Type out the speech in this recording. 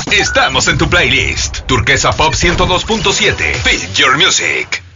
Estamos en tu playlist. Turquesa Pop 102.7. Feel your music.